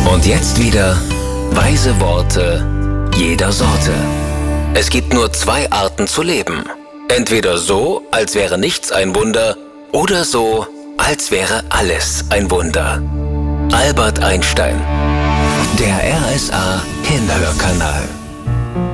Und jetzt wieder weise Worte jeder Sorte. Es gibt nur 2 Arten zu leben. Entweder so, als wäre nichts ein Wunder, oder so, als wäre alles ein Wunder. Albert Einstein. Der RSA Hinhörkanal.